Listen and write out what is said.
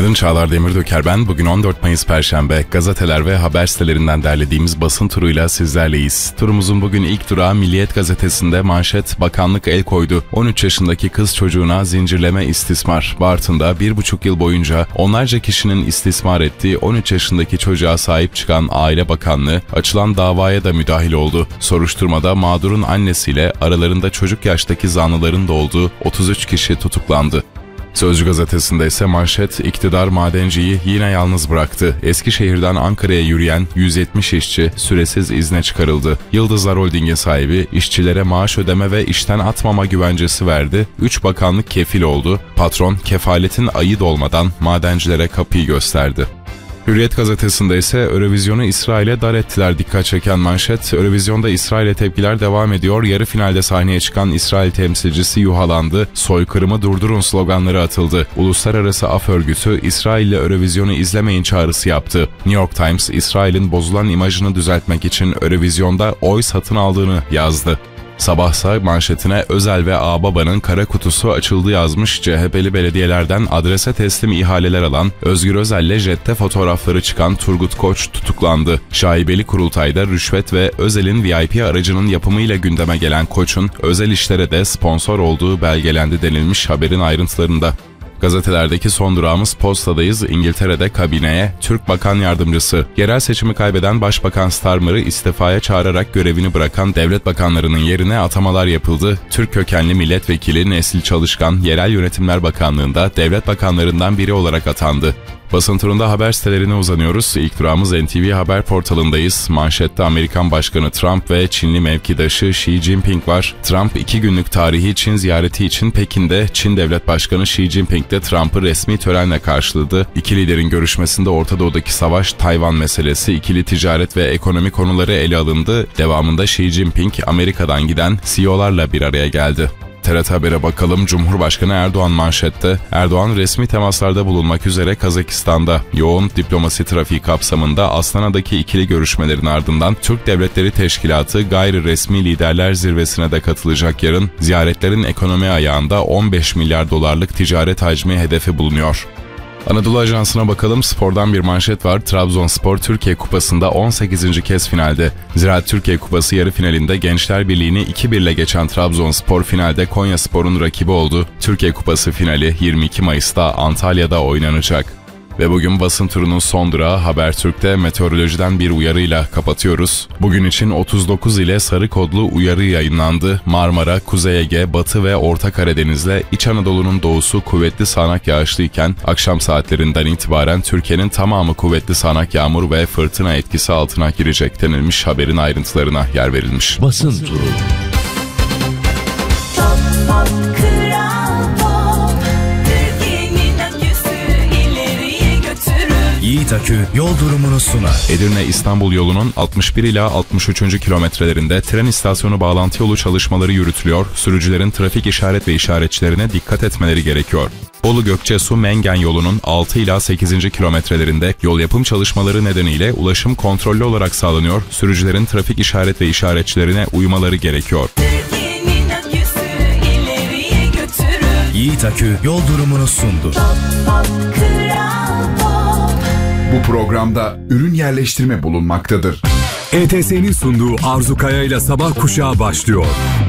Günaydın, Çağlar Demirdöker ben. Bugün 14 Mayıs Perşembe. Gazeteler ve haber sitelerinden derlediğimiz basın turuyla sizlerleyiz. Turumuzun bugün ilk durağı Milliyet gazetesinde manşet: bakanlık el koydu. 13 yaşındaki kız çocuğuna zincirleme istismar. Bartın'da 1,5 yıl boyunca onlarca kişinin istismar ettiği 13 yaşındaki çocuğa sahip çıkan Aile Bakanlığı açılan davaya da müdahil oldu. Soruşturmada mağdurun annesiyle aralarında çocuk yaştaki zanlıların da olduğu 33 kişi tutuklandı. Sözcü gazetesinde ise manşet: iktidar madenciyi yine yalnız bıraktı. Eskişehir'den Ankara'ya yürüyen 170 işçi süresiz izne çıkarıldı. Yıldızlar Holding'in sahibi işçilere maaş ödeme ve işten atmama güvencesi verdi. 3 bakanlık kefil oldu. Patron kefaletin ayı dolmadan madencilere kapıyı gösterdi. Hürriyet gazetesinde ise Eurovizyonu İsrail'e dar ettiler dikkat çeken manşet: Eurovizyonda İsrail'e tepkiler devam ediyor. Yarı finalde sahneye çıkan İsrail temsilcisi yuhalandı. Soykırımı durdurun sloganları atıldı. Uluslararası Af Örgütü İsrail'le Eurovizyonu izlemeyin çağrısı yaptı. New York Times İsrail'in bozulan imajını düzeltmek için Eurovizyonda oy satın aldığını yazdı. Sabahsa manşetine Özel ve Ağbaba'nın kara kutusu açıldı yazmış. CHP'li belediyelerden adrese teslim ihaleler alan Özgür Özel'le jette fotoğrafları çıkan Turgut Koç tutuklandı. Şaibeli kurultayda rüşvet ve Özel'in VIP aracının yapımıyla gündeme gelen Koç'un özel işlere de sponsor olduğu belgelendi denilmiş haberin ayrıntılarında. Gazetelerdeki son durağımız Posta'dayız. İngiltere'de kabineye Türk Bakan Yardımcısı. Yerel seçimi kaybeden Başbakan Starmer'ı istifaya çağırarak görevini bırakan devlet bakanlarının yerine atamalar yapıldı. Türk kökenli milletvekili Nesil Çalışkan, Yerel Yönetimler Bakanlığı'nda devlet bakanlarından biri olarak atandı. Basın turunda haber sitelerine uzanıyoruz. İlk durağımız NTV Haber portalındayız. Manşette Amerikan Başkanı Trump ve Çinli mevkidaşı Xi Jinping var. Trump 2 günlük tarihi Çin ziyareti için Pekin'de, Çin Devlet Başkanı Xi Jinping de Trump'ı resmi törenle karşıladı. İki liderin görüşmesinde Orta Doğu'daki savaş, Tayvan meselesi, ikili ticaret ve ekonomi konuları ele alındı. Devamında Xi Jinping Amerika'dan giden CEO'larla bir araya geldi. TRT Haber'e bakalım. Cumhurbaşkanı Erdoğan manşette. Erdoğan resmi temaslarda bulunmak üzere Kazakistan'da. Yoğun diplomasi trafiği kapsamında Astana'daki ikili görüşmelerin ardından Türk Devletleri Teşkilatı gayri resmi liderler zirvesine de katılacak yarın. Ziyaretlerin ekonomi ayağında 15 milyar dolarlık ticaret hacmi hedefi bulunuyor. Anadolu Ajansı'na bakalım. Spordan bir manşet var. Trabzonspor Türkiye Kupası'nda 18. kez finalde. Ziraat Türkiye Kupası yarı finalinde Gençler Birliği'ni 2-1 ile geçen Trabzonspor finalde Konyaspor'un rakibi oldu. Türkiye Kupası finali 22 Mayıs'ta Antalya'da oynanacak. Ve bugün basın turunun son durağı Habertürk'te meteorolojiden bir uyarıyla kapatıyoruz. Bugün için 39 ile sarı kodlu uyarı yayınlandı. Marmara, Kuzey Ege, Batı ve Orta Karadeniz'le İç Anadolu'nun doğusu kuvvetli sağanak yağışlıyken akşam saatlerinden itibaren Türkiye'nin tamamı kuvvetli sağanak yağmur ve fırtına etkisi altına girecek denilmiş. Haberin ayrıntılarına yer verilmiş. Basın turu. Yiğit Akü yol durumunu sunar. Edirne-İstanbul yolunun 61 ila 63. kilometrelerinde tren istasyonu bağlantı yolu çalışmaları yürütülüyor. Sürücülerin trafik işaret ve işaretçilerine dikkat etmeleri gerekiyor. Bolu-Gökçesu-Mengen yolunun 6 ila 8. kilometrelerinde yol yapım çalışmaları nedeniyle ulaşım kontrollü olarak sağlanıyor. Sürücülerin trafik işaret ve işaretçilerine uymaları gerekiyor. Yiğit Akü yol durumunu sundu. Bu programda ürün yerleştirme bulunmaktadır. ETS'nin sunduğu Arzu Kaya ile Sabah Kuşağı başlıyor.